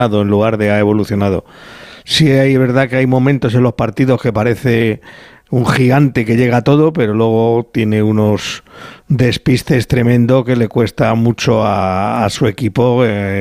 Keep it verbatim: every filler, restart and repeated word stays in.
en lugar de ha evolucionado. Sí, es verdad que hay momentos en los partidos que parece un gigante que llega a todo, pero luego tiene unos despistes tremendo que le cuesta mucho a, a su equipo. Eh,